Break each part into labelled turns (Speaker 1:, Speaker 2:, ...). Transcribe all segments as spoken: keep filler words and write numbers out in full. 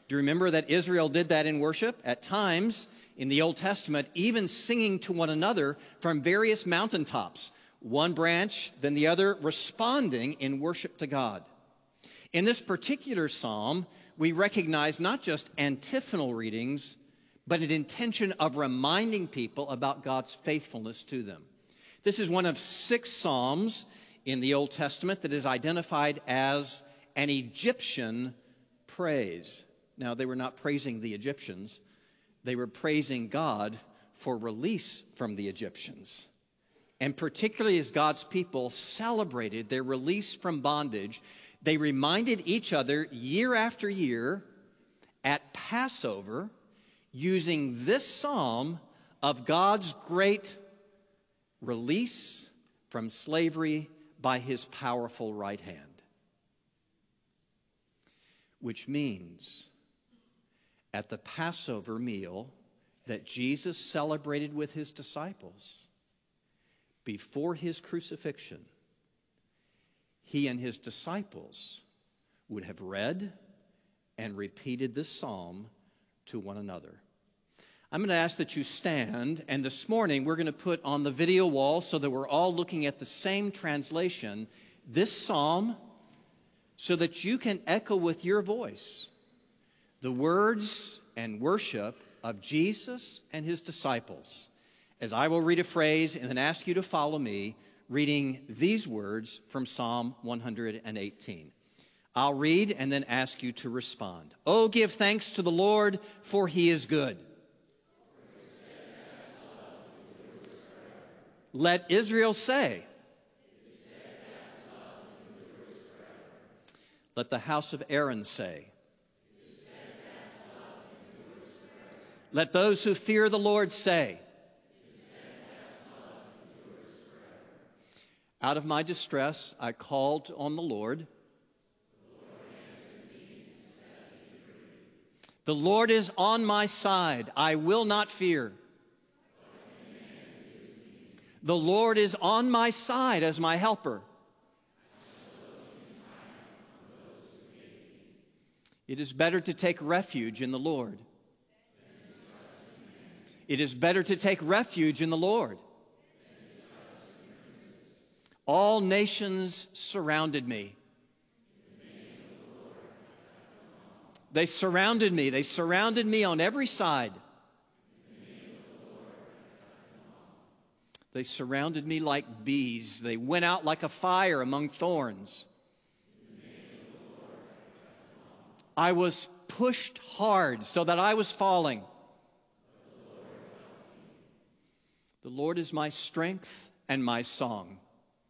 Speaker 1: Do you remember that Israel did that in worship? At times in the Old Testament, even singing to one another from various mountaintops, one branch, then the other, responding in worship to God. In this particular psalm, we recognize not just antiphonal readings, but an intention of reminding people about God's faithfulness to them. This is one of six psalms in the Old Testament that is identified as an Egyptian praise. Now, they were not praising the Egyptians. They were praising God for release from the Egyptians. And particularly as God's people celebrated their release from bondage, they reminded each other year after year at Passover, using this psalm, of God's great release from slavery by his powerful right hand. Which means at the Passover meal that Jesus celebrated with his disciples before his crucifixion, he and his disciples would have read and repeated this psalm to one another. I'm going to ask that you stand, and this morning we're going to put on the video wall so that we're all looking at the same translation, this psalm, so that you can echo with your voice the words and worship of Jesus and his disciples, as I will read a phrase and then ask you to follow me, reading these words from Psalm one hundred eighteen. I'll read and then ask you to respond. Oh, give thanks to the Lord, for he is good. Let Israel say. Let the house of Aaron say. Let those who fear the Lord say. Out of my distress, I called on the Lord. The Lord is on my side. I will not fear. The Lord is on my side as my helper. It is better to take refuge in the Lord. It is better to take refuge in the Lord. All nations surrounded me. They surrounded me. They surrounded me on every side. They surrounded me like bees. They went out like a fire among thorns. I was pushed hard so that I was falling. The Lord is my strength and my song.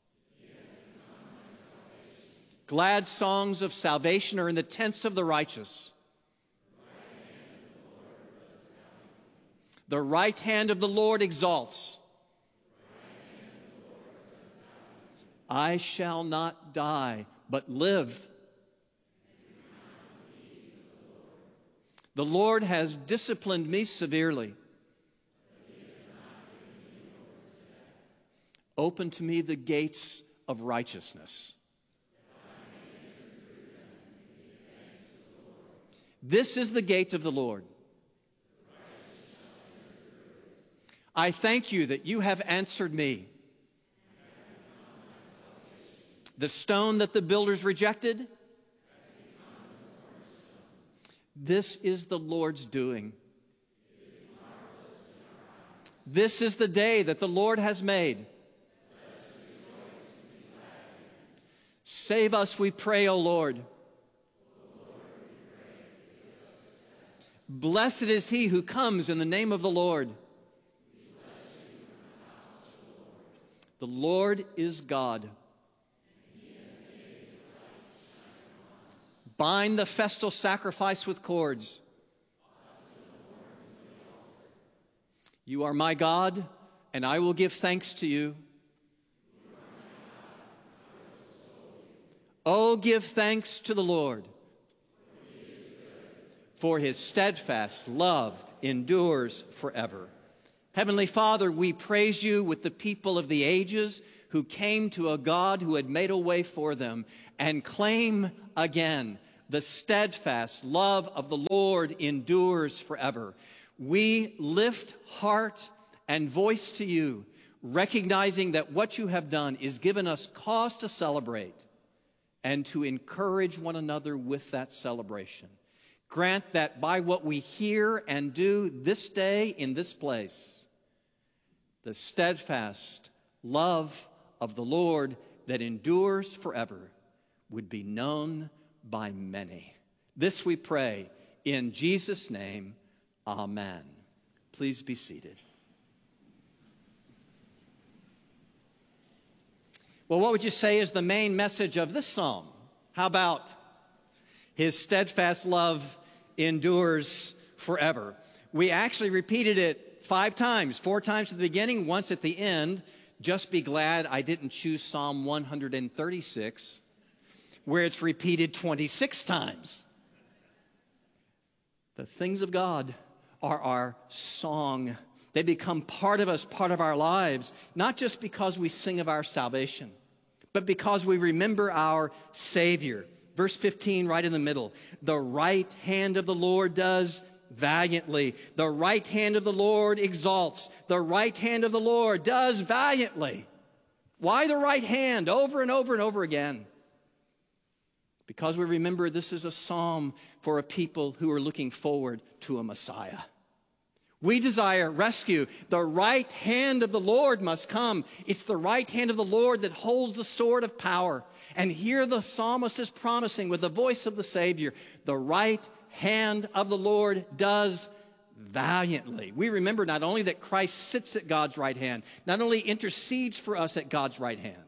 Speaker 1: Glad songs of salvation are in the tents of the righteous. The right hand of the Lord exalts. I shall not die, but live. The Lord has disciplined me severely. Open to me the gates of righteousness. This is the gate of the Lord. I thank you that you have answered me. The stone that the builders rejected, this is the Lord's doing. This is the day that the Lord has made. Save us, we pray, O Lord. Blessed is he who comes in the name of the Lord. The Lord is God. Bind the festal sacrifice with cords. You are my God, and I will give thanks to you. Oh, give thanks to the Lord, for his steadfast love endures forever. Heavenly Father, we praise you with the people of the ages who came to a God who had made a way for them, and claim again, the steadfast love of the Lord endures forever. We lift heart and voice to you, recognizing that what you have done is given us cause to celebrate and to encourage one another with that celebration. Grant that by what we hear and do this day in this place, the steadfast love of the Lord that endures forever would be known by many. This we pray in Jesus' name, amen. Please be seated. Well, what would you say is the main message of this psalm? How about his steadfast love endures forever? We actually repeated it five times, four times at the beginning, once at the end. Just be glad I didn't choose Psalm one thirty-six, where it's repeated twenty-six times. The things of God are our song. They become part of us, part of our lives, not just because we sing of our salvation, but because we remember our Savior. Verse fifteen, right in the middle. The right hand of the Lord does valiantly. The right hand of the Lord exalts. The right hand of the Lord does valiantly. Why the right hand? Over and over and over again. Because we remember this is a psalm for a people who are looking forward to a Messiah. We desire rescue. The right hand of the Lord must come. It's the right hand of the Lord that holds the sword of power. And here the psalmist is promising with the voice of the Savior, the right hand of the Lord does valiantly. We remember not only that Christ sits at God's right hand, not only intercedes for us at God's right hand,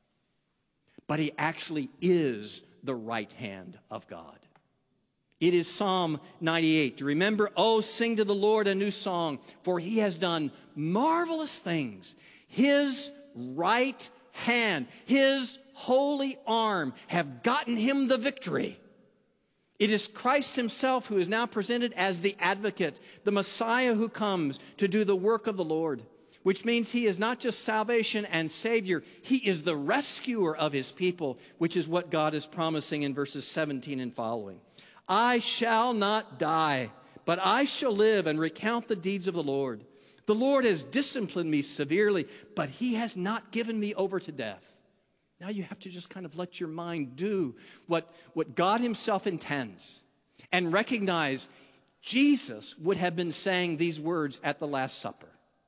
Speaker 1: but he actually is the right hand of God. It is Psalm ninety-eight. Do you remember? Oh, sing to the Lord a new song, for he has done marvelous things. His right hand, his holy arm have gotten him the victory. It is Christ himself who is now presented as the advocate, the Messiah who comes to do the work of the Lord, which means he is not just salvation and Savior, he is the rescuer of his people, which is what God is promising in verses seventeen and following. I shall not die, but I shall live and recount the deeds of the Lord. The Lord has disciplined me severely, but he has not given me over to death. Now you have to just kind of let your mind do what, what God himself intends and recognize Jesus would have been saying these words at the Last Supper.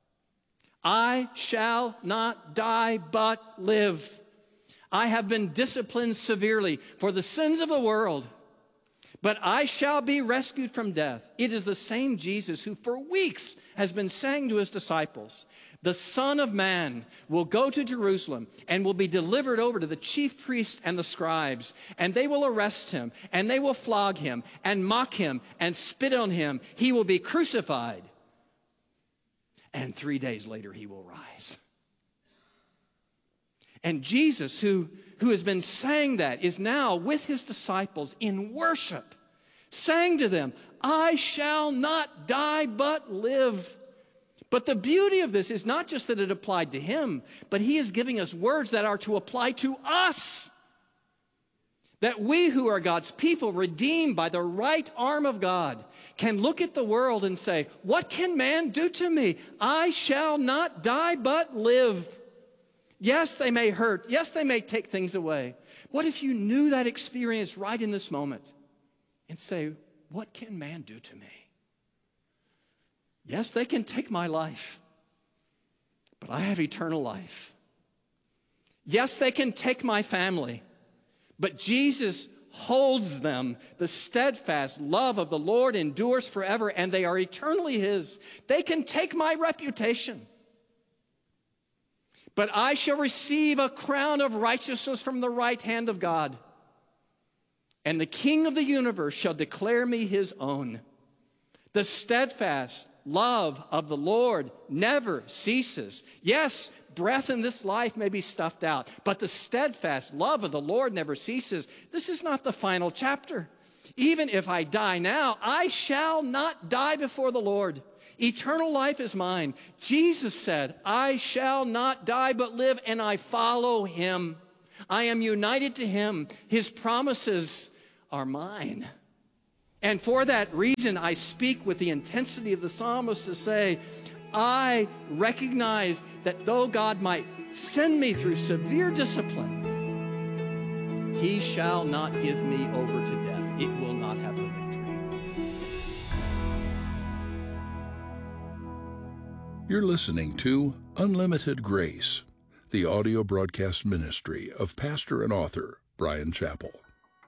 Speaker 1: I shall not die, but live. I have been disciplined severely for the sins of the world, but I shall be rescued from death. It is the same Jesus who for weeks has been saying to his disciples, the Son of Man will go to Jerusalem and will be delivered over to the chief priests and the scribes, and they will arrest him, and they will flog him, and mock him, and spit on him. He will be crucified, and three days later he will rise. And Jesus, who, who has been saying that, is now with his disciples in worship, saying to them, I shall not die but live. But the beauty of this is not just that it applied to him, but he is giving us words that are to apply to us. That we who are God's people, redeemed by the right arm of God, can look at the world and say, what can man do to me? I shall not die but live. Yes, they may hurt. Yes, they may take things away. What if you knew that experience right in this moment and say, what can man do to me? Yes, they can take my life, but I have eternal life. Yes, they can take my family, but Jesus holds them. The steadfast love of the Lord endures forever, and they are eternally his. They can take my reputation, but I shall receive a crown of righteousness from the right hand of God, and the King of the universe shall declare me his own. The steadfast love of the Lord never ceases. Yes, breath in this life may be stuffed out, but the steadfast love of the Lord never ceases. This is not the final chapter. Even if I die now, I shall not die before the Lord. Eternal life is mine. Jesus said, I shall not die but live, and I follow him. I am united to him. His promises are mine. And for that reason, I speak with the intensity of the psalmist to say, I recognize that though God might send me through severe discipline, he shall not give me over to death. It will not have the victory.
Speaker 2: You're listening to Unlimited Grace, the audio broadcast ministry of pastor and author Bryan Chapell.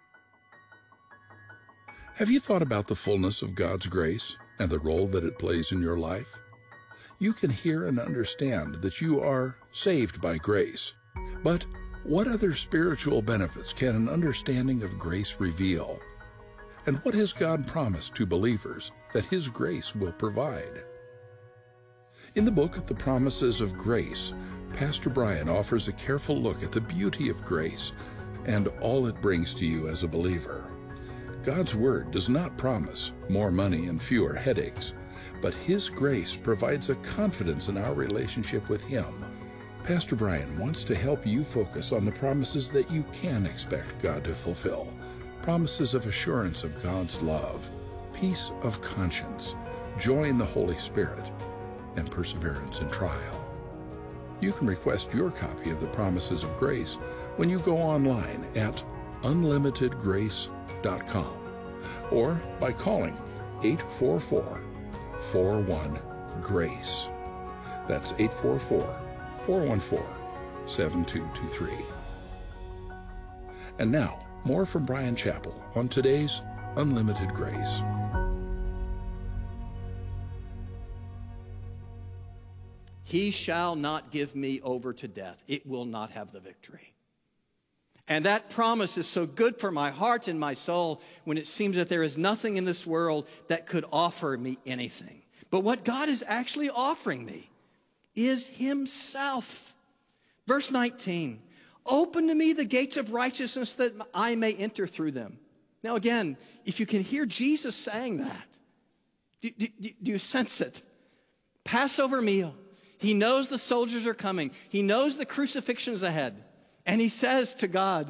Speaker 2: Have you thought about the fullness of God's grace and the role that it plays in your life? You can hear and understand that you are saved by grace. But what other spiritual benefits can an understanding of grace reveal? And what has God promised to believers that His grace will provide? In the book of the Promises of Grace, Pastor Bryan offers a careful look at the beauty of grace and all it brings to you as a believer. God's Word does not promise more money and fewer headaches, but His grace provides a confidence in our relationship with Him. Pastor Bryan wants to help you focus on the promises that you can expect God to fulfill, promises of assurance of God's love, peace of conscience, joy in the Holy Spirit, and perseverance in trial. You can request your copy of the Promises of Grace when you go online at unlimited grace dot com or by calling eight four four, four one, GRACE. That's eight four four, four one four, seven two two three. And now, more from Bryan Chapell on today's Unlimited Grace.
Speaker 1: He shall not give me over to death. It will not have the victory. And that promise is so good for my heart and my soul when it seems that there is nothing in this world that could offer me anything. But what God is actually offering me is Himself. Verse nineteen, open to me the gates of righteousness that I may enter through them. Now again, if you can hear Jesus saying that, do, do, do you sense it? Passover meal. He knows the soldiers are coming. He knows the crucifixion is ahead. And he says to God,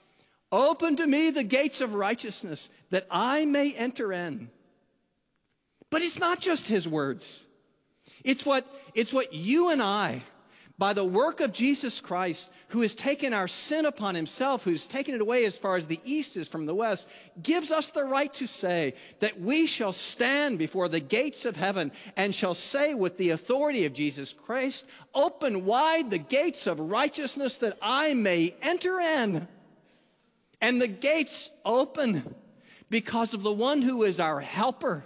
Speaker 1: open to me the gates of righteousness that I may enter in. But it's not just his words. It's what, it's what you and I, by the work of Jesus Christ, who has taken our sin upon himself, who's taken it away as far as the east is from the west, gives us the right to say that we shall stand before the gates of heaven and shall say with the authority of Jesus Christ, open wide the gates of righteousness that I may enter in. And the gates open because of the one who is our helper,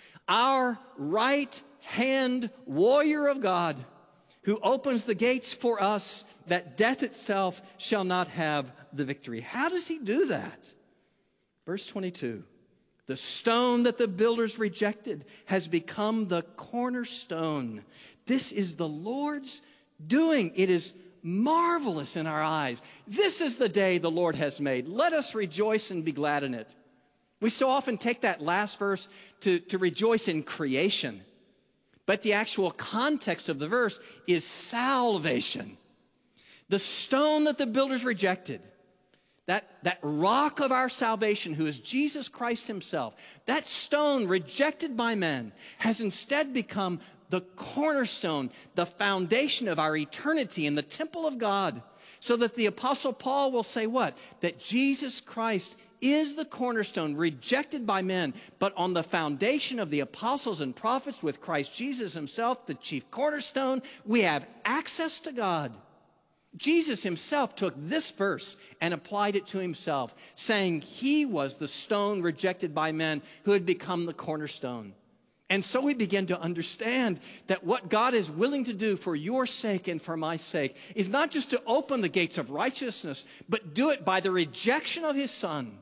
Speaker 1: our right hand warrior of God, who opens the gates for us that death itself shall not have the victory. How does he do that? Verse twenty-two, the stone that the builders rejected has become the cornerstone. This is the Lord's doing. It is marvelous in our eyes. This is the day the Lord has made. Let us rejoice and be glad in it. We so often take that last verse to, to rejoice in creation. But the actual context of the verse is salvation. The stone that the builders rejected, that, that rock of our salvation, who is Jesus Christ himself, that stone rejected by men has instead become the cornerstone, the foundation of our eternity in the temple of God. So that the Apostle Paul will say what? That Jesus Christ is the cornerstone rejected by men, but on the foundation of the apostles and prophets with Christ Jesus himself, the chief cornerstone, we have access to God. Jesus himself took this verse and applied it to himself, saying he was the stone rejected by men who had become the cornerstone. And so we begin to understand that what God is willing to do for your sake and for my sake is not just to open the gates of righteousness, but do it by the rejection of his Son,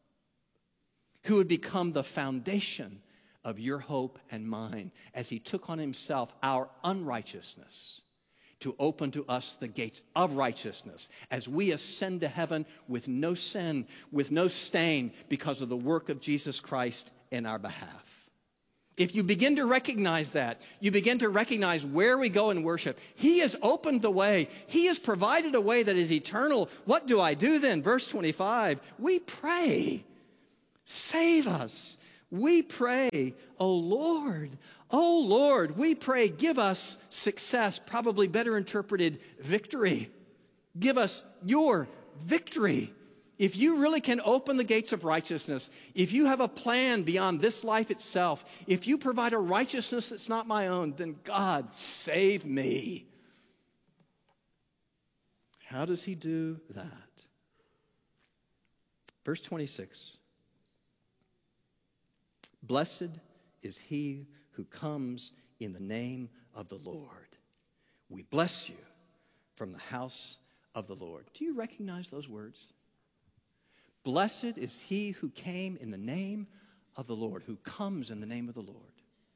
Speaker 1: who would become the foundation of your hope and mine as he took on himself our unrighteousness to open to us the gates of righteousness as we ascend to heaven with no sin, with no stain, because of the work of Jesus Christ in our behalf. If you begin to recognize that, you begin to recognize where we go in worship. He has opened the way. He has provided a way that is eternal. What do I do then? Verse twenty-five, we pray. Save us. We pray, oh Lord, oh Lord, we pray, give us success, probably better interpreted, victory. Give us your victory. If you really can open the gates of righteousness, if you have a plan beyond this life itself, if you provide a righteousness that's not my own, then God, save me. How does he do that? Verse twenty-six. Blessed is he who comes in the name of the Lord. We bless you from the house of the Lord. Do you recognize those words? Blessed is he who came in the name of the Lord, who comes in the name of the Lord.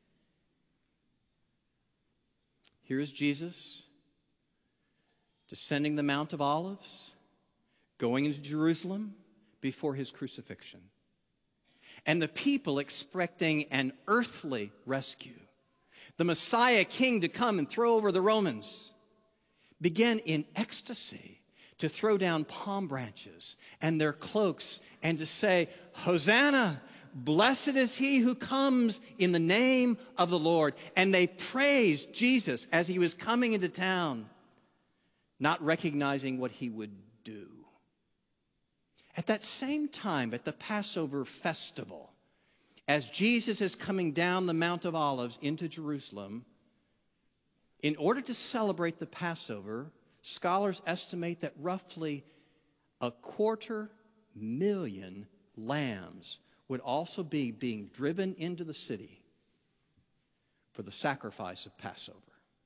Speaker 1: Here is Jesus descending the Mount of Olives, going into Jerusalem before his crucifixion. And the people expecting an earthly rescue, the Messiah king to come and throw over the Romans, began in ecstasy to throw down palm branches and their cloaks and to say, Hosanna, blessed is he who comes in the name of the Lord. And they praised Jesus as he was coming into town, not recognizing what he would do. At that same time, at the Passover festival, as Jesus is coming down the Mount of Olives into Jerusalem, in order to celebrate the Passover, scholars estimate that roughly a quarter million lambs would also be being driven into the city for the sacrifice of Passover.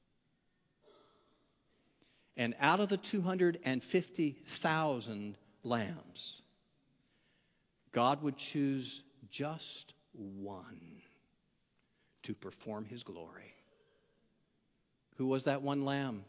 Speaker 1: And out of the two hundred fifty thousand lambs, God would choose just one to perform his glory. Who was that one lamb?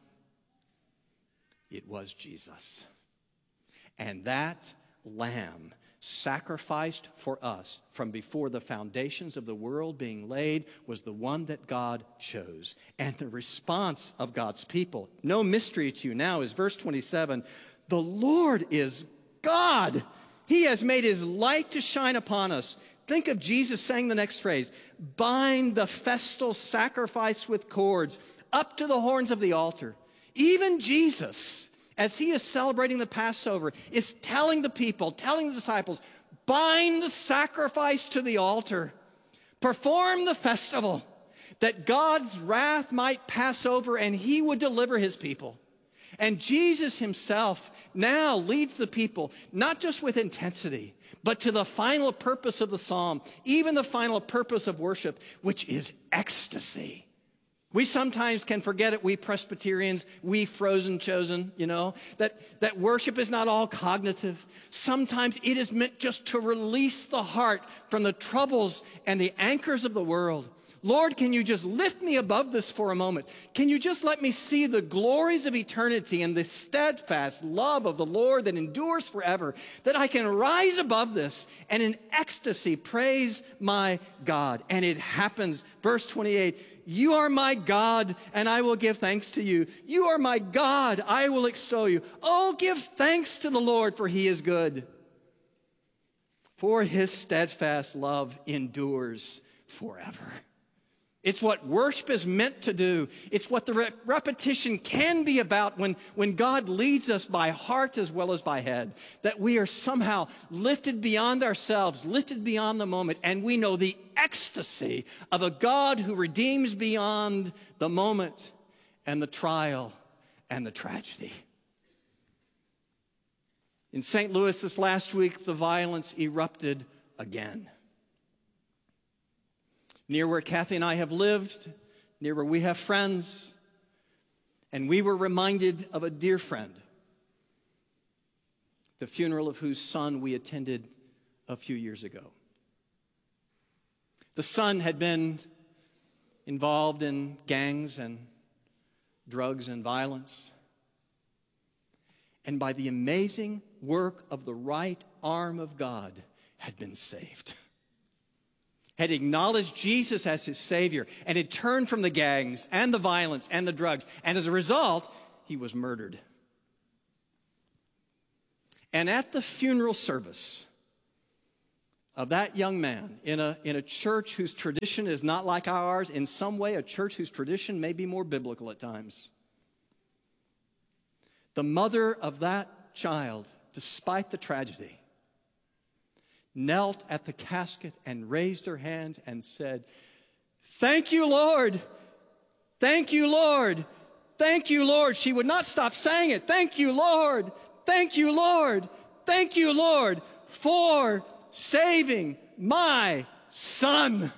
Speaker 1: It was Jesus. And that lamb sacrificed for us from before the foundations of the world being laid was the one that God chose. And the response of God's people, no mystery to you now, is verse twenty-seven. The Lord is God. He has made his light to shine upon us. Think of Jesus saying the next phrase, bind the festal sacrifice with cords up to the horns of the altar. Even Jesus, as he is celebrating the Passover, is telling the people, telling the disciples, bind the sacrifice to the altar. Perform the festival that God's wrath might pass over and he would deliver his people. And Jesus himself now leads the people, not just with intensity, but to the final purpose of the psalm, even the final purpose of worship, which is ecstasy. We sometimes can forget it, we Presbyterians, we frozen chosen, you know, that, that worship is not all cognitive. Sometimes it is meant just to release the heart from the troubles and the anchors of the world. Lord, can you just lift me above this for a moment? Can you just let me see the glories of eternity and the steadfast love of the Lord that endures forever, that I can rise above this and in ecstasy praise my God. And it happens. Verse twenty-eight, you are my God, and I will give thanks to you. You are my God, I will extol you. Oh, give thanks to the Lord, for he is good. For his steadfast love endures forever. It's what worship is meant to do. It's what the re- repetition can be about when, when God leads us by heart as well as by head. That we are somehow lifted beyond ourselves, lifted beyond the moment, and we know the ecstasy of a God who redeems beyond the moment and the trial and the tragedy. In Saint Louis this last week, the violence erupted again. Near where Kathy and I have lived, near where we have friends, and we were reminded of a dear friend, the funeral of whose son we attended a few years ago. The son had been involved in gangs and drugs and violence, and by the amazing work of the right arm of God had been saved. Had acknowledged Jesus as his Savior, and had turned from the gangs and the violence and the drugs. And as a result, he was murdered. And at the funeral service, of that young man in a, in a church whose tradition is not like ours, in some way a church whose tradition may be more biblical at times. The mother of that child, despite the tragedy, knelt at the casket and raised her hands and said, "Thank you, Lord. Thank you, Lord. Thank you, Lord." She would not stop saying it. "Thank you, Lord. Thank you, Lord. Thank you, Lord, for saving my son."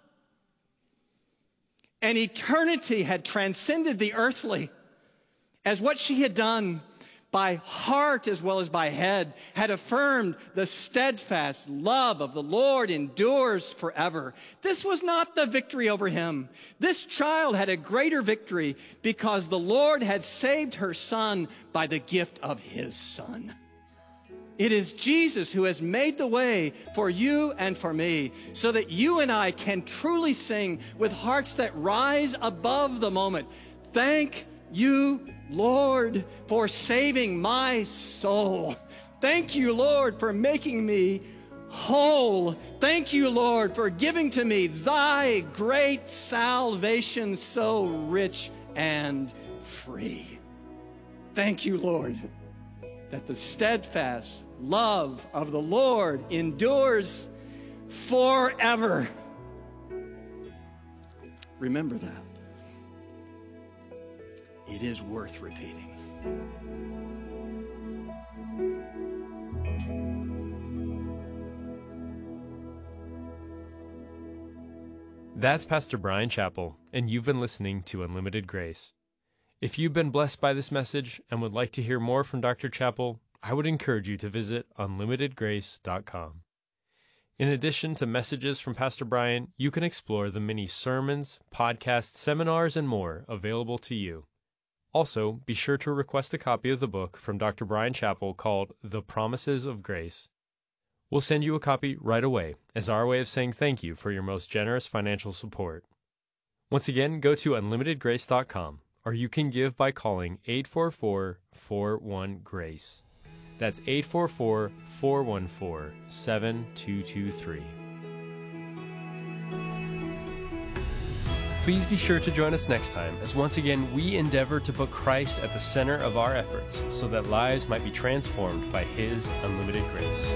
Speaker 1: And eternity had transcended the earthly, as what she had done by heart as well as by head had affirmed the steadfast love of the Lord endures forever. This was not the victory over him. This child had a greater victory because the Lord had saved her son by the gift of his son. It is Jesus who has made the way for you and for me so that you and I can truly sing with hearts that rise above the moment. Thank you, Lord, for saving my soul. Thank you, Lord, for making me whole. Thank you, Lord, for giving to me thy great salvation so rich and free. Thank you, Lord, that the steadfast love of the Lord endures forever. Remember that. It is worth repeating.
Speaker 3: That's Pastor Bryan Chapell, and you've been listening to Unlimited Grace. If you've been blessed by this message and would like to hear more from Doctor Chapell, I would encourage you to visit unlimited grace dot com. In addition to messages from Pastor Bryan, you can explore the many sermons, podcasts, seminars, and more available to you. Also, be sure to request a copy of the book from Doctor Bryan Chapell called The Promises of Grace. We'll send you a copy right away as our way of saying thank you for your most generous financial support. Once again, go to unlimited grace dot com, or you can give by calling eight four four, four one, GRACE. That's eight four four, four one four, seven two two three. Please be sure to join us next time as once again we endeavor to put Christ at the center of our efforts so that lives might be transformed by His unlimited grace.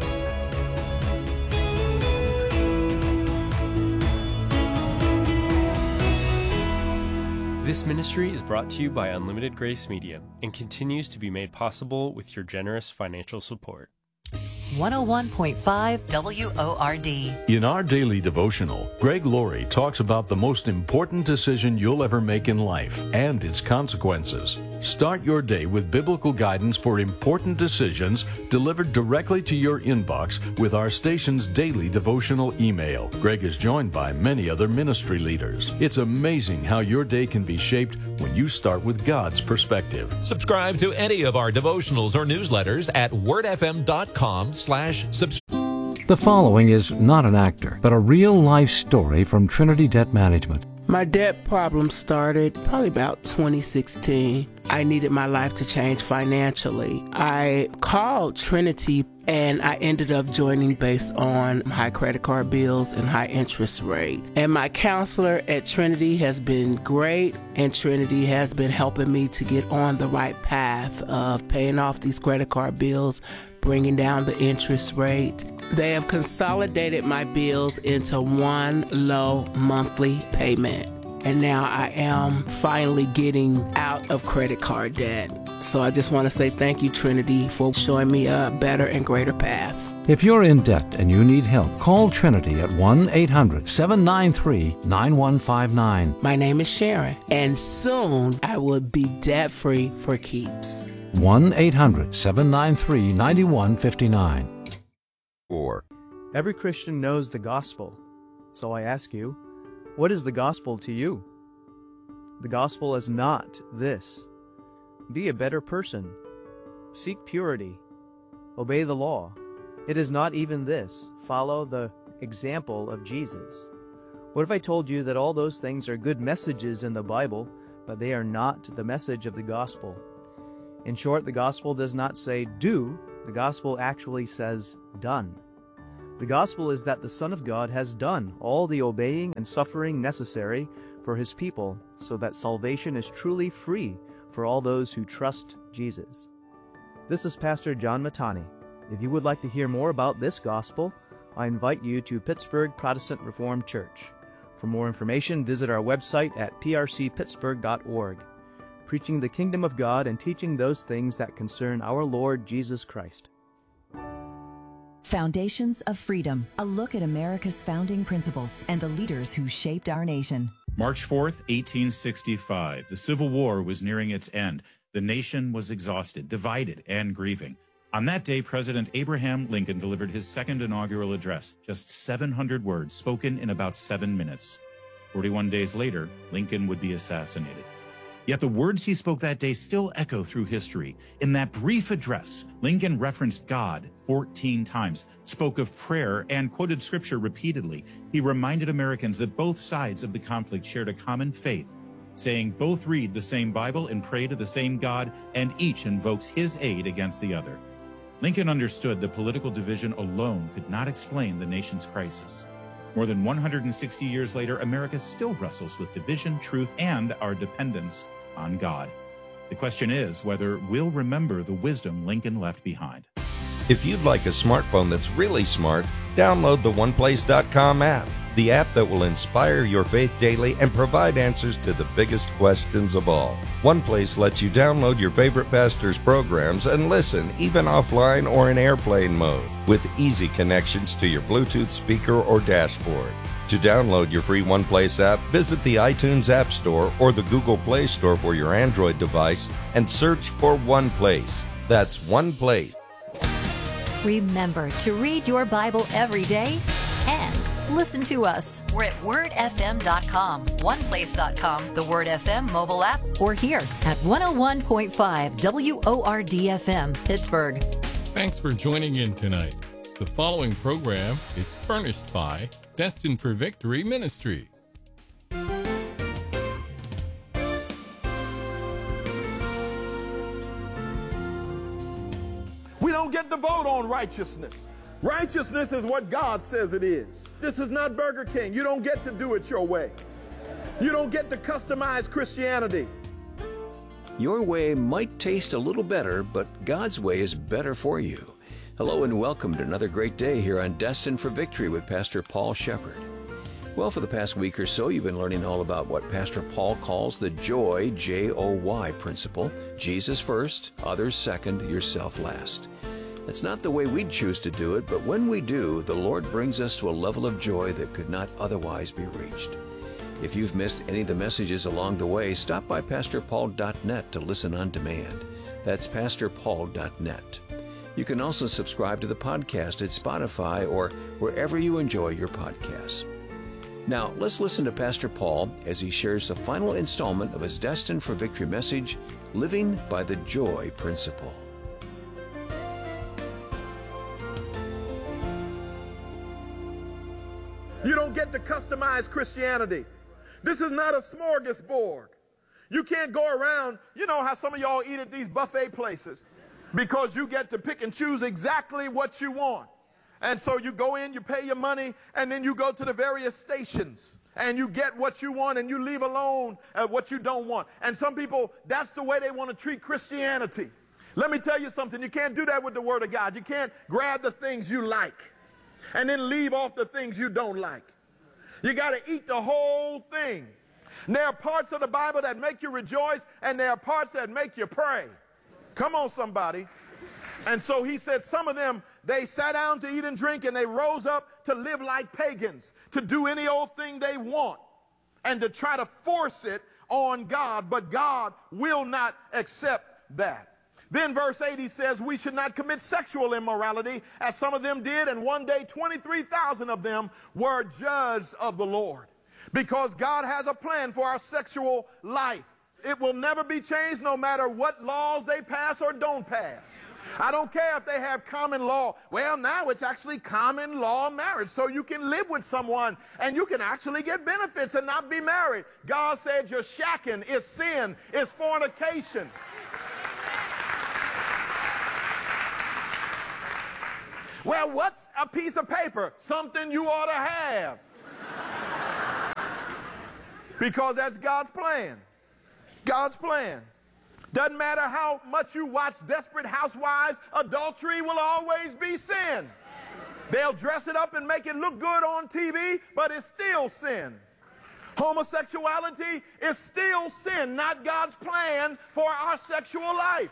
Speaker 3: This ministry is brought to you by Unlimited Grace Media and continues to be made possible with your generous financial support.
Speaker 4: one oh one point five W O R D.
Speaker 5: In our daily devotional, Greg Laurie talks about the most important decision you'll ever make in life and its consequences. Start your day with biblical guidance for important decisions delivered directly to your inbox with our station's daily devotional email. Greg is joined by many other ministry leaders. It's amazing how your day can be shaped when you start with God's perspective.
Speaker 6: Subscribe to any of our devotionals or newsletters at word f m dot com slash subscribe.
Speaker 7: The following is not an actor, but a real-life story from Trinity Debt Management.
Speaker 8: My debt problem started probably about twenty sixteen. I needed my life to change financially. I called Trinity and I ended up joining based on high credit card bills and high interest rate. And my counselor at Trinity has been great, and Trinity has been helping me to get on the right path of paying off these credit card bills, bringing down the interest rate. They have consolidated my bills into one low monthly payment. And now I am finally getting out of credit card debt. So I just want to say thank you, Trinity, for showing me a better and greater path.
Speaker 7: If you're in debt and you need help, call Trinity at one eight hundred, seven nine three, nine one five nine.
Speaker 8: My name is Sharon, and soon I will be debt-free for keeps.
Speaker 7: one eight hundred, seven nine three, nine one five nine.
Speaker 9: Or every Christian knows the gospel. So I ask you, what is the gospel to you? The gospel is not this. Be a better person. Seek purity. Obey the law. It is not even this. Follow the example of Jesus. What if I told you that all those things are good messages in the Bible, but they are not the message of the gospel? In short, the gospel does not say do, the gospel actually says done. The gospel is that the Son of God has done all the obeying and suffering necessary for his people so that salvation is truly free for all those who trust Jesus. This is Pastor John Matani. If you would like to hear more about this gospel, I invite you to Pittsburgh Protestant Reformed Church. For more information, visit our website at p r c pittsburgh dot org. Preaching the kingdom of God and teaching those things that concern our Lord Jesus Christ.
Speaker 10: Foundations of Freedom, a look at America's founding principles and the leaders who shaped our nation.
Speaker 11: March fourth, eighteen sixty-five. The Civil War was nearing its end. The nation was exhausted, divided, and grieving. On that day, President Abraham Lincoln delivered his second inaugural address, just seven hundred words spoken in about seven minutes. forty-one days later, Lincoln would be assassinated. Yet the words he spoke that day still echo through history. In that brief address, Lincoln referenced God fourteen times, spoke of prayer, and quoted scripture repeatedly. He reminded Americans that both sides of the conflict shared a common faith, saying both read the same Bible and pray to the same God, and each invokes his aid against the other. Lincoln understood that political division alone could not explain the nation's crisis. More than one hundred sixty years later, America still wrestles with division, truth, and our dependence on God. The question is whether we'll remember the wisdom Lincoln left behind.
Speaker 12: If you'd like a smartphone that's really smart, download the one place dot com app, the app that will inspire your faith daily and provide answers to the biggest questions of all. OnePlace lets you download your favorite pastor's programs and listen even offline or in airplane mode with easy connections to your Bluetooth speaker or dashboard. To download your free OnePlace app, visit the iTunes App Store or the Google Play Store for your Android device and search for OnePlace. That's OnePlace.
Speaker 10: Remember to read your Bible every day and listen to us. We're at word f m dot com, one place dot com, the Word F M mobile app, or here at one oh one point five W O R D F M, Pittsburgh.
Speaker 13: Thanks for joining in tonight. The following program is furnished by Destined for Victory Ministries.
Speaker 14: We don't get to vote on righteousness. Righteousness is what God says it is. This is not Burger King. You don't get to do it your way. You don't get to customize Christianity.
Speaker 15: Your way might taste a little better, but God's way is better for you. Hello and welcome to another great day here on Destined for Victory with Pastor Paul Shepard. Well, for the past week or so, you've been learning all about what Pastor Paul calls the JOY, J O Y principle. Jesus first, others second, yourself last. That's not the way we'd choose to do it, but when we do, the Lord brings us to a level of joy that could not otherwise be reached. If you've missed any of the messages along the way, stop by pastor paul dot net to listen on demand. That's pastor paul dot net. You can also subscribe to the podcast at Spotify or wherever you enjoy your podcasts. Now, let's listen to Pastor Paul as he shares the final installment of his Destined for Victory message, Living by the Joy Principle.
Speaker 14: You don't get to customize Christianity. This is not a smorgasbord. You can't go around, you know how some of y'all eat at these buffet places because you get to pick and choose exactly what you want. And so you go in, you pay your money, and then you go to the various stations and you get what you want and you leave alone uh, what you don't want. And some people, that's the way they want to treat Christianity. Let me tell you something. You can't do that with the Word of God. You can't grab the things you like and then leave off the things you don't like. You got to eat the whole thing. And there are parts of the Bible that make you rejoice, and there are parts that make you pray. Come on, somebody. And so he said some of them, they sat down to eat and drink, and they rose up to live like pagans, to do any old thing they want, and to try to force it on God. But God will not accept that. Then verse eighty says we should not commit sexual immorality as some of them did, and one day twenty-three thousand of them were judged of the Lord. Because God has a plan for our sexual life. It will never be changed no matter what laws they pass or don't pass. I don't care if they have common law. Well, now it's actually common law marriage, so you can live with someone and you can actually get benefits and not be married. God said you're shacking, it's sin, it's fornication. Well, what's a piece of paper? Something you ought to have. Because that's God's plan. God's plan. Doesn't matter how much you watch Desperate Housewives, adultery will always be sin. They'll dress it up and make it look good on T V, but it's still sin. Homosexuality is still sin, not God's plan for our sexual life.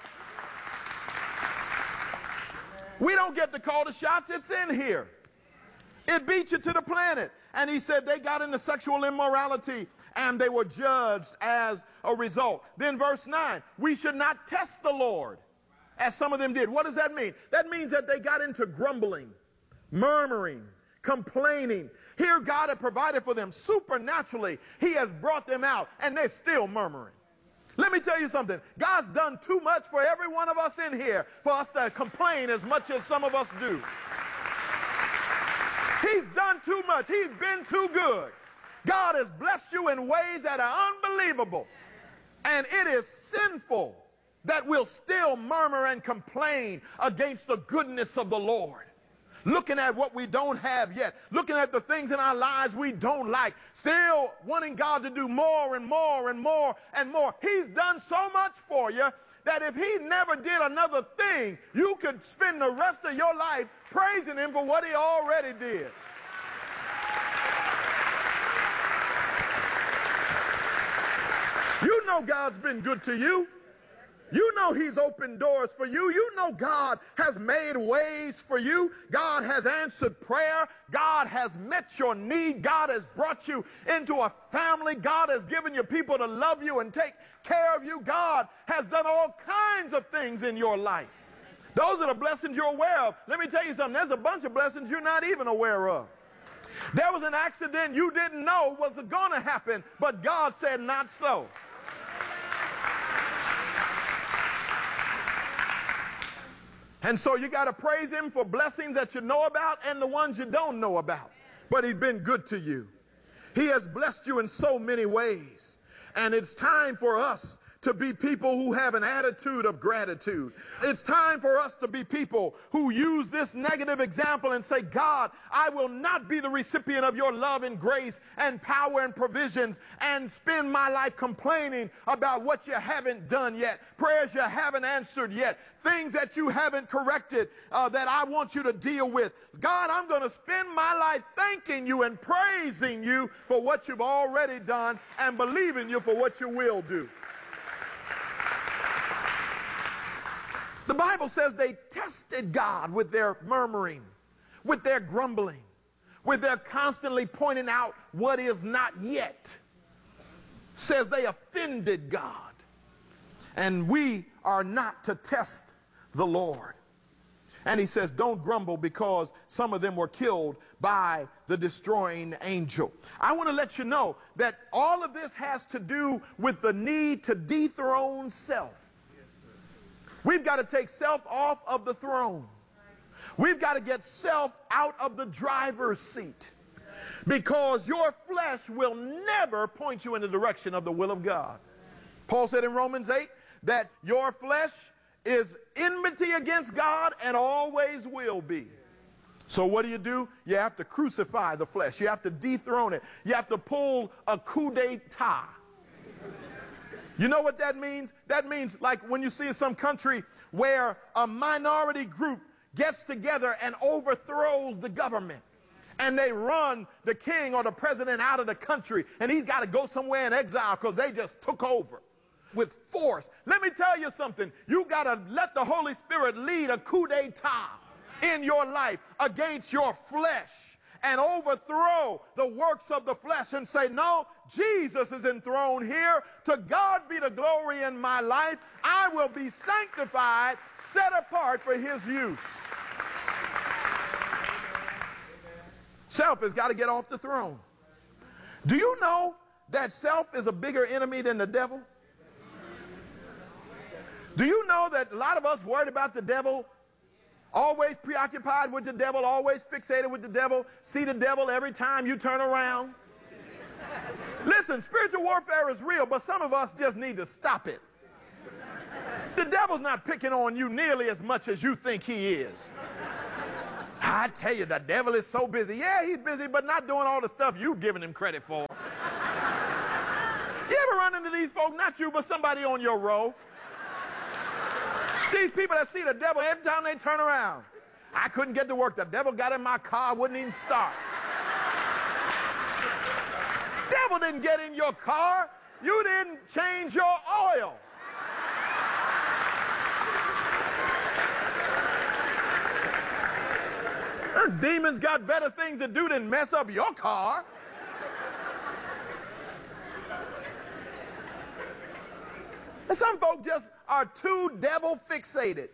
Speaker 14: We don't get to call the shots, it's in here. It beat you to the planet. And he said they got into sexual immorality and they were judged as a result. Then verse nine, we should not test the Lord as some of them did. What does that mean? That means that they got into grumbling, murmuring, complaining. Here God had provided for them supernaturally. He has brought them out and they're still murmuring. Let me tell you something. God's done too much for every one of us in here for us to complain as much as some of us do. He's done too much. He's been too good. God has blessed you in ways that are unbelievable. And it is sinful that we'll still murmur and complain against the goodness of the Lord. Looking at what we don't have yet, looking at the things in our lives we don't like, still wanting God to do more and more and more and more. He's done so much for you that if he never did another thing, you could spend the rest of your life praising him for what he already did. You know God's been good to you. You know he's opened doors for you. You know God has made ways for you. God has answered prayer. God has met your need. God has brought you into a family. God has given you people to love you and take care of you. God has done all kinds of things in your life. Those are the blessings you're aware of. Let me tell you something. There's a bunch of blessings you're not even aware of. There was an accident you didn't know was going to happen, but God said not so. And so you got to praise him for blessings that you know about and the ones you don't know about. But he's been good to you. He has blessed you in so many ways. And it's time for us to be people who have an attitude of gratitude. It's time for us to be people who use this negative example and say, God, I will not be the recipient of your love and grace and power and provisions and spend my life complaining about what you haven't done yet, prayers you haven't answered yet, things that you haven't corrected uh, that I want you to deal with. God, I'm going to spend my life thanking you and praising you for what you've already done and believing you for what you will do. The Bible says they tested God with their murmuring, with their grumbling, with their constantly pointing out what is not yet. Says they offended God. And we are not to test the Lord. And he says, don't grumble because some of them were killed by the destroying angel. I want to let you know that all of this has to do with the need to dethrone self. We've got to take self off of the throne. We've got to get self out of the driver's seat. Because your flesh will never point you in the direction of the will of God. Paul said in Romans eight that your flesh is enmity against God and always will be. So what do you do? You have to crucify the flesh. You have to dethrone it. You have to pull a coup d'etat. You know what that means? That means like when you see some country where a minority group gets together and overthrows the government. And they run the king or the president out of the country. And he's got to go somewhere in exile because they just took over with force. Let me tell you something. You got to let the Holy Spirit lead a coup d'etat in your life against your flesh. And overthrow the works of the flesh and say, no, Jesus is enthroned here. To God be the glory in my life. I will be sanctified, set apart for his use. Self has got to get off the throne. Do you know that self is a bigger enemy than the devil? Do you know that a lot of us worried about the devil? Always preoccupied with the devil, always fixated with the devil, see the devil every time you turn around. Listen, spiritual warfare is real, but some of us just need to stop it. The devil's not picking on you nearly as much as you think he is. I tell you, the devil is so busy. Yeah, he's busy, but not doing all the stuff you've given him credit for. You ever run into these folks, not you, but somebody on your row? These people that see the devil every time they turn around. I couldn't get to work. The devil got in my car, wouldn't even start. Devil didn't get in your car. You didn't change your oil. The demons got better things to do than mess up your car. And some folk just are too devil fixated.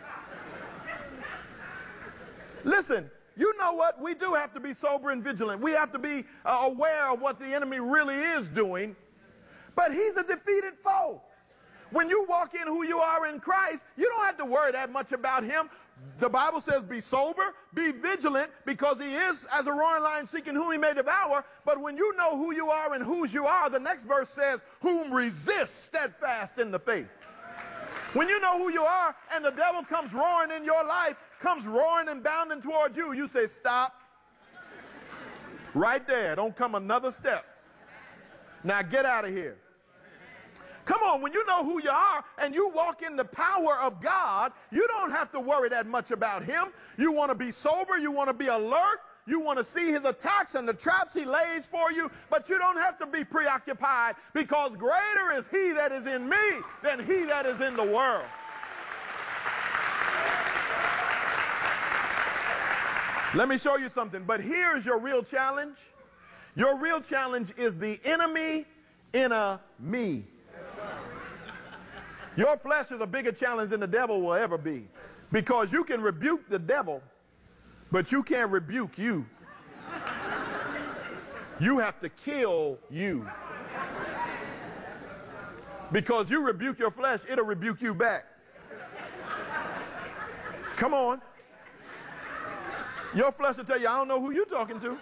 Speaker 14: Listen, you know what? We do have to be sober and vigilant. We have to be uh, aware of what the enemy really is doing. But he's a defeated foe. When you walk in who you are in Christ, you don't have to worry that much about him. The Bible says be sober, be vigilant, because he is as a roaring lion seeking whom he may devour. But when you know who you are and whose you are, the next verse says, whom resist steadfast in the faith. When you know who you are and the devil comes roaring in your life, comes roaring and bounding towards you, you say, stop. Right there. Don't come another step. Now get out of here. Come on, when you know who you are and you walk in the power of God, you don't have to worry that much about him. You want to be sober, you want to be alert, you want to see his attacks and the traps he lays for you, but you don't have to be preoccupied, because greater is he that is in me than he that is in the world. Let me show you something, but here's your real challenge. Your real challenge is the enemy in a me. Your flesh is a bigger challenge than the devil will ever be, because you can rebuke the devil, but you can't rebuke you. You have to kill you. Because you rebuke your flesh, it'll rebuke you back. Come on. Your flesh will tell you, I don't know who you're talking to.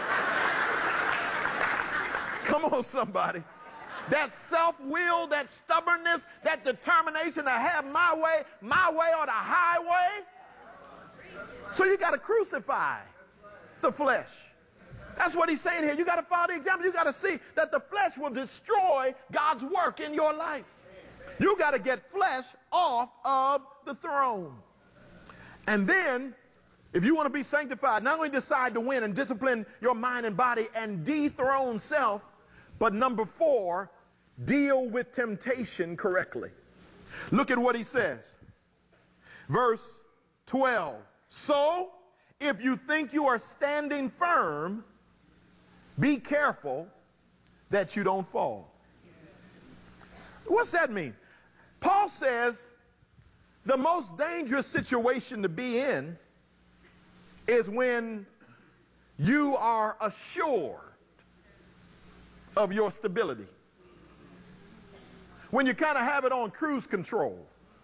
Speaker 14: Come on, somebody. That self-will, that stubbornness, that determination to have my way, my way or the highway. So you got to crucify the flesh. That's what he's saying here. You got to follow the example. You got to see that the flesh will destroy God's work in your life. You got to get flesh off of the throne. And then, if you want to be sanctified, not only decide to win and discipline your mind and body and dethrone self, but number four, deal with temptation correctly. Look at what he says. Verse twelve. So, if you think you are standing firm, be careful that you don't fall. What's that mean? Paul says the most dangerous situation to be in is when you are assured of your stability. When you kind of have it on cruise control.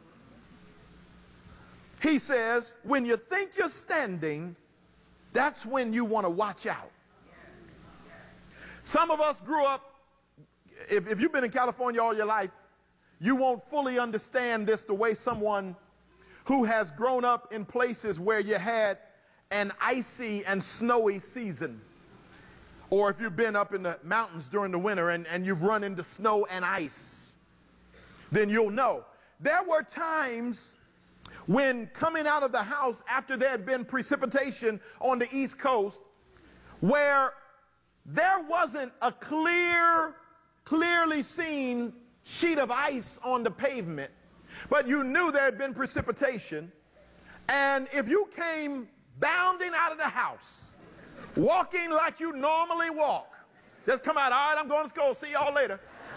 Speaker 14: He says, when you think you're standing, that's when you want to watch out. Some of us grew up, if, if you've been in California all your life, you won't fully understand this the way someone who has grown up in places where you had an icy and snowy season. Or if you've been up in the mountains during the winter and, and you've run into snow and ice, then you'll know. There were times when coming out of the house after there had been precipitation on the East Coast, where there wasn't a clear, clearly seen sheet of ice on the pavement, but you knew there had been precipitation. And if you came bounding out of the house, walking like you normally walk, just come out, all right, I'm going to school, see y'all later.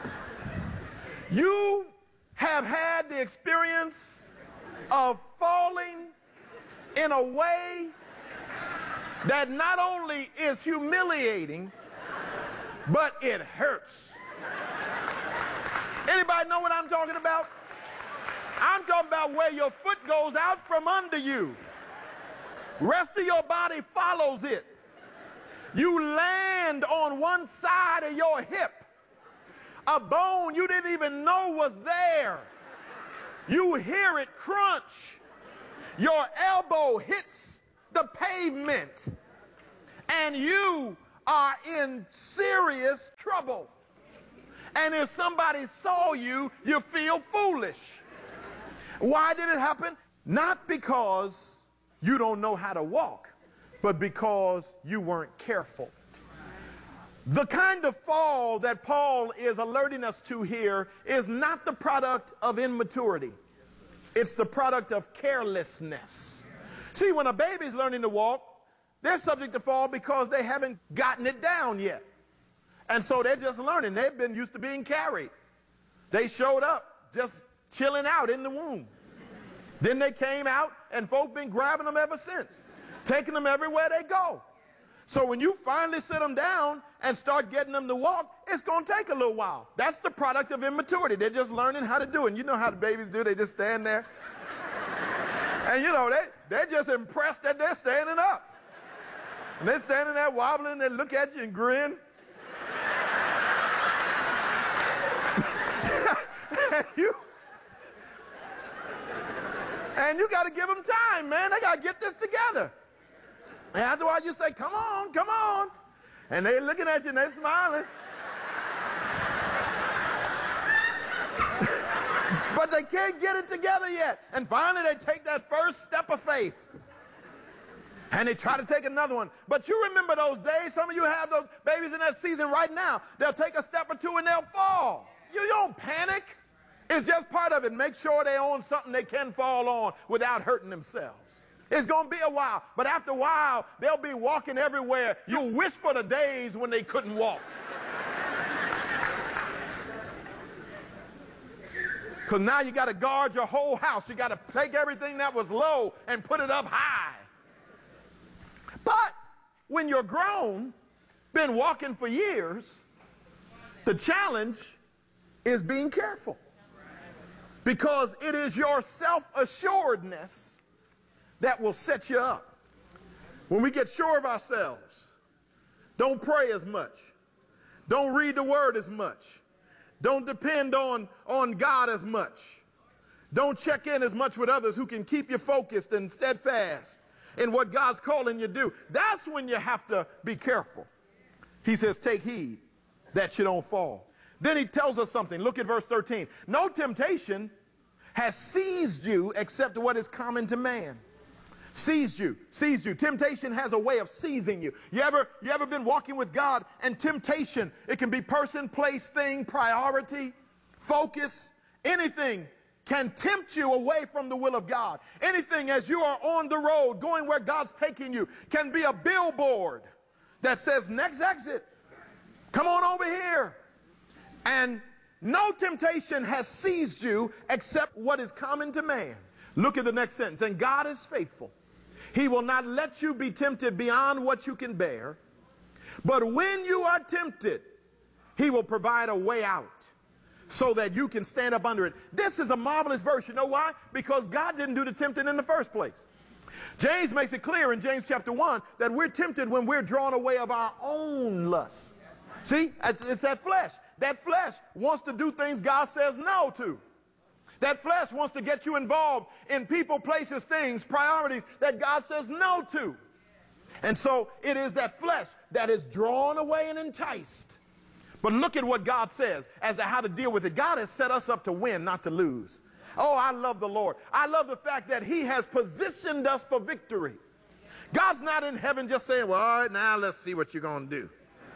Speaker 14: You have had the experience of falling in a way that not only is humiliating, but it hurts. Anybody know what I'm talking about? I'm talking about where your foot goes out from under you. Rest of your body follows it. You land on one side of your hip, a bone you didn't even know was there. You hear it crunch. Your elbow hits the pavement, and you are in serious trouble. And if somebody saw you, you feel foolish. Why did it happen? Not because you don't know how to walk, but because you weren't careful. The kind of fall that Paul is alerting us to here is not the product of immaturity. It's the product of carelessness. See, when a baby's learning to walk, they're subject to fall because they haven't gotten it down yet. And so they're just learning. They've been used to being carried. They showed up just chilling out in the womb. Then they came out, and folk been grabbing them ever since, taking them everywhere they go. So when you finally sit them down and start getting them to walk, it's going to take a little while. That's the product of immaturity. They're just learning how to do it. And you know how the babies do. They just stand there. And, you know, they, they're just impressed that they're standing up. And they're standing there wobbling. They look at you and grin. and you, and you got to give them time, man. They got to get this together. And afterwards you say, come on, come on. And they're looking at you and they're smiling. But they can't get it together yet. And finally they take that first step of faith. And they try to take another one. But you remember those days. Some of you have those babies in that season right now. They'll take a step or two and they'll fall. You don't panic. It's just part of it. Make sure they own something they can fall on without hurting themselves. It's going to be a while, but after a while, they'll be walking everywhere. You wish for the days when they couldn't walk. Because now you got to guard your whole house. You got to take everything that was low and put it up high. But when you're grown, been walking for years, the challenge is being careful. Because it is your self-assuredness that will set you up. When we get sure of ourselves, don't pray as much. Don't read the word as much. Don't depend on, on God as much. Don't check in as much with others who can keep you focused and steadfast in what God's calling you to do. That's when you have to be careful. He says, take heed that you don't fall. Then he tells us something. Look at verse thirteen. No temptation has seized you except what is common to man. Seized you, seized you. Temptation has a way of seizing you. You ever, you ever been walking with God and temptation, it can be person, place, thing, priority, focus, anything can tempt you away from the will of God. Anything as you are on the road going where God's taking you can be a billboard that says next exit. Come on over here. And no temptation has seized you except what is common to man. Look at the next sentence. And God is faithful. He will not let you be tempted beyond what you can bear. But when you are tempted, he will provide a way out so that you can stand up under it. This is a marvelous verse. You know why? Because God didn't do the tempting in the first place. James makes it clear in James chapter one that we're tempted when we're drawn away of our own lusts. See, it's that flesh. That flesh wants to do things God says no to. That flesh wants to get you involved in people, places, things, priorities that God says no to. And so it is that flesh that is drawn away and enticed. But look at what God says as to how to deal with it. God has set us up to win, not to lose. Oh, I love the Lord. I love the fact that he has positioned us for victory. God's not in heaven just saying, well, all right, now let's see what you're going to do.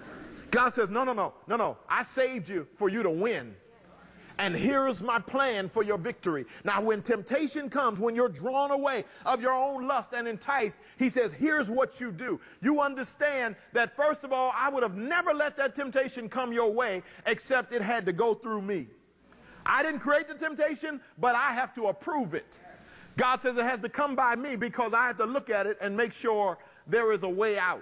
Speaker 14: God says, no, no, no, no, no. I saved you for you to win. And here's my plan for your victory. Now, when temptation comes, when you're drawn away of your own lust and enticed, he says, here's what you do. You understand that, first of all, I would have never let that temptation come your way except it had to go through me. I didn't create the temptation, but I have to approve it. God says it has to come by me because I have to look at it and make sure there is a way out.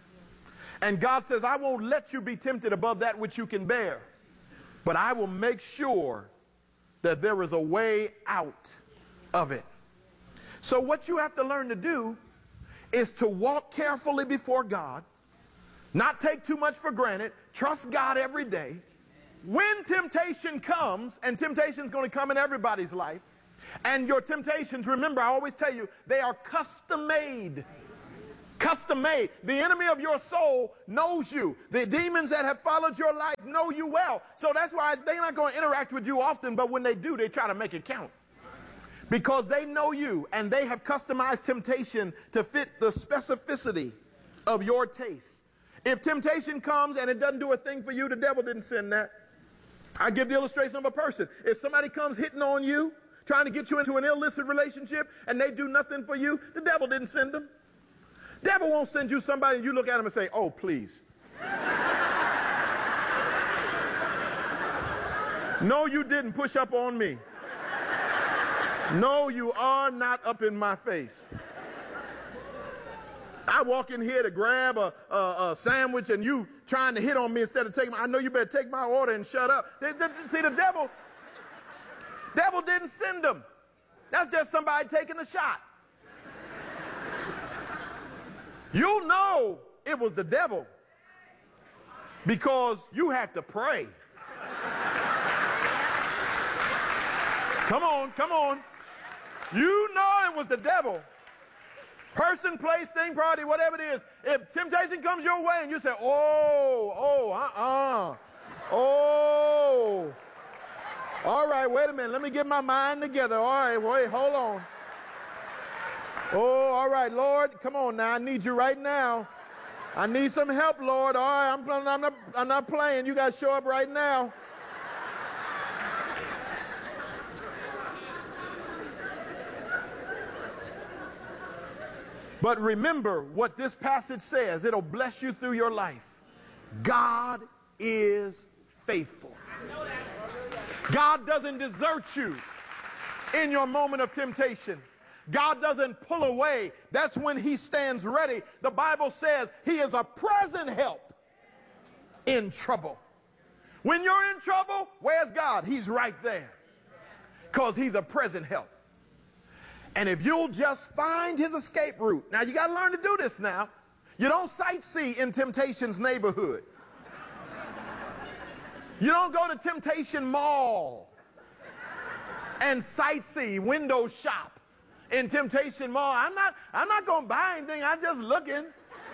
Speaker 14: And God says, I won't let you be tempted above that which you can bear. But I will make sure that there is a way out of it. So what you have to learn to do is to walk carefully before God, not take too much for granted, trust God every day. When temptation comes, and temptation is going to come in everybody's life, and your temptations, remember, I always tell you, they are custom made. Custom made. The enemy of your soul knows you. The demons that have followed your life know you well. So that's why they're not going to interact with you often, but when they do, they try to make it count. Because they know you, and they have customized temptation to fit the specificity of your taste. If temptation comes and it doesn't do a thing for you, the devil didn't send that. I give the illustration of a person. If somebody comes hitting on you, trying to get you into an illicit relationship, and they do nothing for you, the devil didn't send them. Devil won't send you somebody and you look at him and say, oh, please. No, you didn't push up on me. No, you are not up in my face. I walk in here to grab a, a, a sandwich and you trying to hit on me instead of taking my, I know you better take my order and shut up. They, they, see, the devil, devil didn't send them. That's just somebody taking a shot. You know it was the devil because you had to pray. Come on, come on. You know it was the devil. Person, place, thing, party, whatever it is. If temptation comes your way and you say, oh, oh, uh-uh, oh. All right, wait a minute. Let me get my mind together. All right, wait, hold on. Oh, all right, Lord, come on now. I need you right now. I need some help, Lord. All right, I'm, I'm, not, I'm not playing. You got to show up right now. But remember what this passage says. It'll bless you through your life. God is faithful. God doesn't desert you in your moment of temptation. God doesn't pull away. That's when he stands ready. The Bible says he is a present help in trouble. When you're in trouble, where's God? He's right there because he's a present help. And if you'll just find his escape route. Now, you got to learn to do this now. You don't sightsee in temptation's neighborhood. You don't go to Temptation Mall and sightsee, window shop in Temptation Mall. I'm not, I'm not going to buy anything. I'm just looking.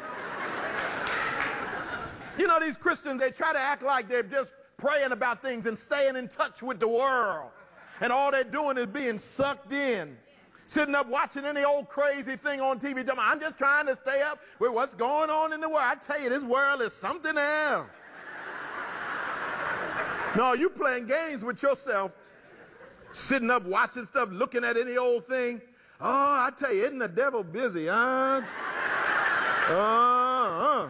Speaker 14: You know, these Christians, they try to act like they're just praying about things and staying in touch with the world. And all they're doing is being sucked in. Sitting up watching any old crazy thing on T V. I'm just trying to stay up with what's going on in the world. I tell you, this world is something else. No, you playing games with yourself. Sitting up watching stuff, looking at any old thing. Oh, I tell you, isn't the devil busy, huh? Uh-uh.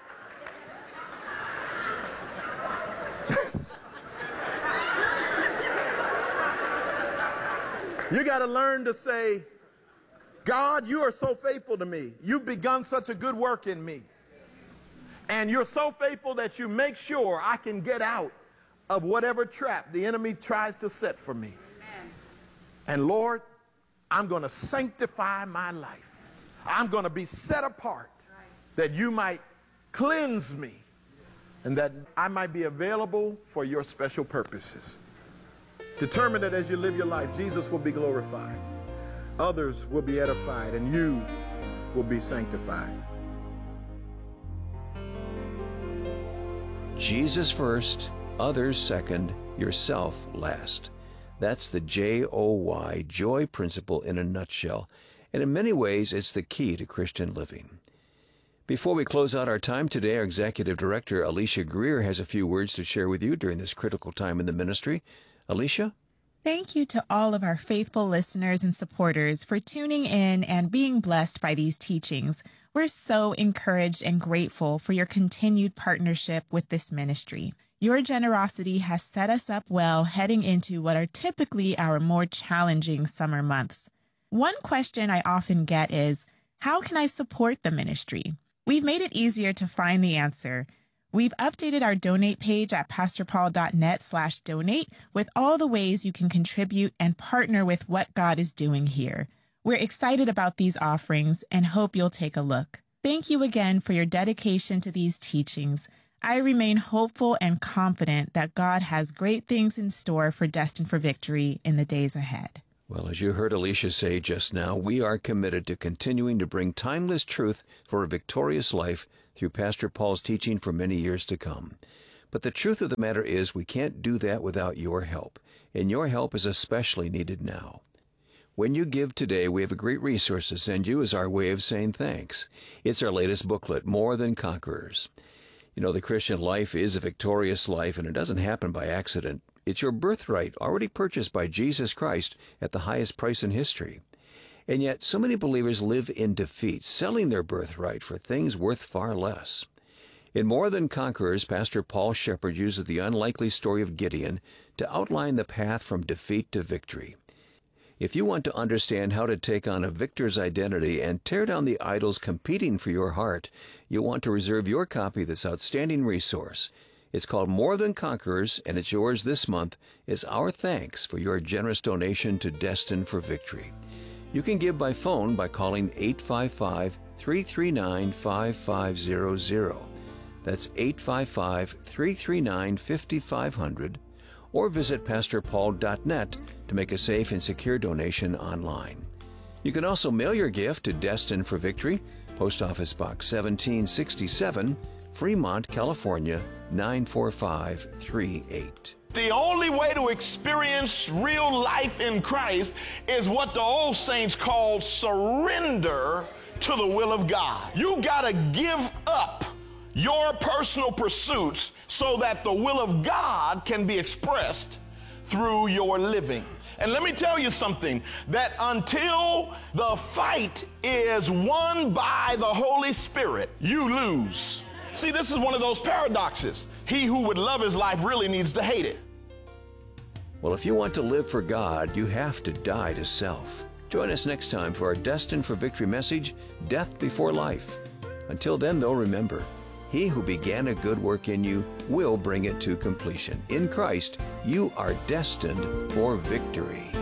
Speaker 14: You got to learn to say, God, you are so faithful to me. You've begun such a good work in me. And you're so faithful that you make sure I can get out of whatever trap the enemy tries to set for me. Amen. And Lord, I'm going to sanctify my life. I'm going to be set apart that you might cleanse me and that I might be available for your special purposes. Determine that as you live your life, Jesus will be glorified, others will be edified, and you will be sanctified.
Speaker 15: Jesus first, others second, yourself last. That's the J O Y, joy principle in a nutshell, and in many ways it's the key to Christian living. Before we close out our time today, our Executive Director, Alicia Greer, has a few words to share with you during this critical time in the ministry. Alicia?
Speaker 16: Thank you to all of our faithful listeners and supporters for tuning in and being blessed by these teachings. We're so encouraged and grateful for your continued partnership with this ministry. Your generosity has set us up well heading into what are typically our more challenging summer months. One question I often get is, how can I support the ministry? We've made it easier to find the answer. We've updated our donate page at pastorpaul.net slash donate with all the ways you can contribute and partner with what God is doing here. We're excited about these offerings and hope you'll take a look. Thank you again for your dedication to these teachings. I remain hopeful and confident that God has great things in store for Destined for Victory in the days ahead.
Speaker 15: Well, as you heard Alicia say just now, we are committed to continuing to bring timeless truth for a victorious life through Pastor Paul's teaching for many years to come. But the truth of the matter is we can't do that without your help, and your help is especially needed now. When you give today, we have a great resource to send you as our way of saying thanks. It's our latest booklet, More Than Conquerors. You know, the Christian life is a victorious life, and it doesn't happen by accident. It's your birthright, already purchased by Jesus Christ at the highest price in history. And yet, so many believers live in defeat, selling their birthright for things worth far less. In More Than Conquerors, Pastor Paul Shepard uses the unlikely story of Gideon to outline the path from defeat to victory. If you want to understand how to take on a victor's identity and tear down the idols competing for your heart, you'll want to reserve your copy of this outstanding resource. It's called More Than Conquerors, and it's yours this month as our thanks for your generous donation to Destined for Victory. You can give by phone by calling eight five five, three three nine, five five zero zero. That's eight five five, three three nine, five five zero zero. Or visit pastor paul dot net to make a safe and secure donation online. You can also mail your gift to Destined for Victory, Post Office Box seventeen sixty-seven, Fremont, California, nine four five three eight.
Speaker 14: The only way to experience real life in Christ is what the old saints called surrender to the will of God. You gotta give up your personal pursuits so that the will of God can be expressed through your living. And let me tell you something, that until the fight is won by the Holy Spirit, you lose. See, this is one of those paradoxes. He who would love his life really needs to hate it.
Speaker 15: Well, if you want to live for God, you have to die to self. Join us next time for our Destined for Victory message, Death Before Life. Until then, though, remember, he who began a good work in you will bring it to completion. In Christ, you are destined for victory.